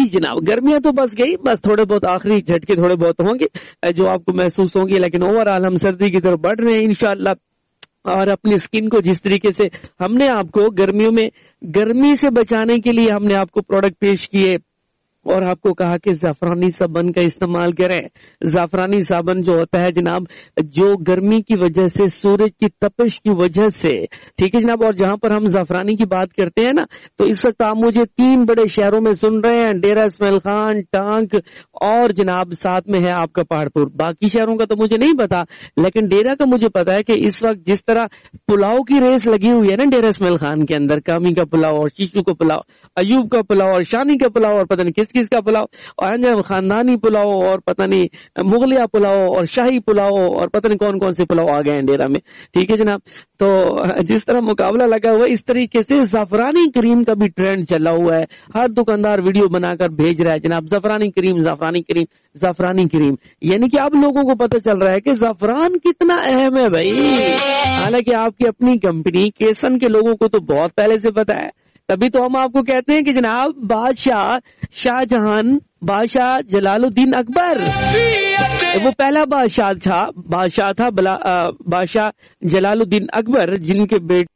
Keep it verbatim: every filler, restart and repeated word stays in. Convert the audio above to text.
जनाब, गर्मियां तो बस गई, बस थोड़े बहुत आखिरी झटके थोड़े बहुत होंगे जो आपको महसूस होंगे, लेकिन ओवरऑल हम सर्दी की तरफ बढ़ रहे हैं इंशाअल्लाह। और अपनी स्किन को जिस तरीके से हमने आपको गर्मियों में गर्मी से बचाने के लिए हमने आपको प्रोडक्ट पेश किए और आपको कहा कि ज़ाफ़रानी साबन का इस्तेमाल करें। ज़ाफ़रानी साबन जो होता है जनाब, जो गर्मी की वजह से, सूरज की तपिश की वजह से, ठीक है जनाब। और जहां पर हम ज़ाफ़रानी की बात करते हैं ना, तो इस वक्त आप मुझे तीन बड़े शहरों में सुन रहे हैं, डेरा इस्माइल खान, टांग और जनाब साथ में है आपका पहाड़पुर। बाकी शहरों का तो मुझे नहीं पता, लेकिन डेरा का मुझे पता है कि इस वक्त जिस तरह पुलाव की रेस लगी हुई है ना डेरा इस्माइल खान के अंदर, कामी का पुलाव और शीशु का पुलाव, अयूब का पुलाव और शानी का पुलाव और पता नहीं किस किस का पुलाव, और जब खानदानी पुलाव और पता नहीं मुगलिया पुलाव और शाही पुलाव और पता नहीं कौन कौन से पुलाव आ गए हैं डेरा में, ठीक है जनाब। तो जिस तरह मुकाबला लगा हुआ है, इस तरीके से ज़ाफ़रानी क्रीम का भी ट्रेंड चला हुआ है। हर दुकानदार वीडियो बनाकर भेज रहा है जनाब, ज़ाफ़रानी क्रीम, ज़ाफ़रानी क्रीम, ज़ाफ़रानी क्रीम। यानी कि आप लोगों को पता चल रहा है कि ज़ाफ़रान कितना अहम है भाई। हालांकि आपकी अपनी कंपनी केसन के लोगों को तो बहुत पहले से पता है, तभी तो हम आपको कहते हैं कि जनाब बादशाह शाहजहां, बादशाह जलालुद्दीन अकबर, वो पहला बादशाह था, बादशाह था बादशाह जलालुद्दीन अकबर, जिनके बेटे